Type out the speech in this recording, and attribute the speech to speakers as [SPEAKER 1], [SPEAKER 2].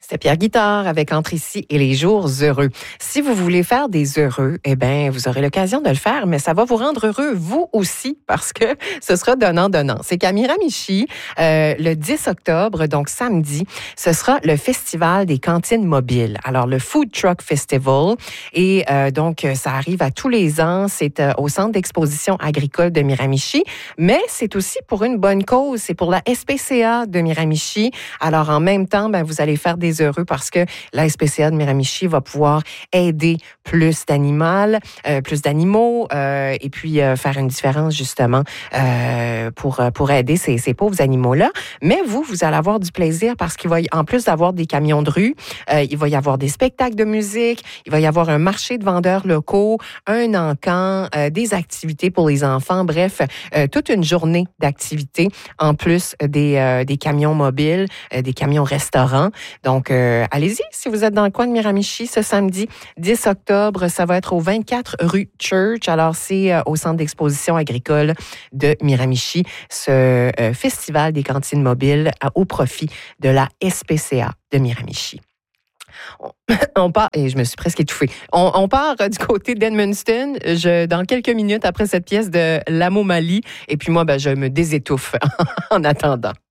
[SPEAKER 1] C'était Pierre Guitard avec Entre ici et les jours heureux. Si vous voulez faire des heureux, eh bien, vous aurez l'occasion de le faire, mais ça va vous rendre heureux, vous aussi, parce que ce sera donnant-donnant. C'est qu'à Miramichi, le 10 octobre, donc samedi, ce sera le Festival des cantines mobiles. Alors, le Food Truck Festival. Et donc, ça arrive à tous les ans. C'est au Centre d'exposition agricole de Miramichi, mais c'est aussi pour une bonne cause. C'est pour la SPCA de Miramichi. Alors, en même temps, ben, vous allez faire des heureux parce que la SPCA de Miramichi va pouvoir aider plus d'animaux et puis faire une différence justement pour aider ces pauvres animaux-là. Mais vous allez avoir du plaisir parce qu'il va, en plus d'avoir des camions de rue, il va y avoir des spectacles de musique, il va y avoir un marché de vendeurs locaux, un encan, des activités pour les enfants, bref, toute une journée d'activités en plus des camions mobiles, des camions restaurants. Donc, allez-y, si vous êtes dans le coin de Miramichi, ce samedi 10 octobre, ça va être au 24 rue Church. Alors, c'est au Centre d'exposition agricole de Miramichi, ce festival des cantines mobiles au profit de la SPCA de Miramichi. On part, et je me suis presque étouffée. On part du côté d'Edmundston. Dans quelques minutes après cette pièce de L'Amo Mali. Et puis moi, je me désétouffe en attendant.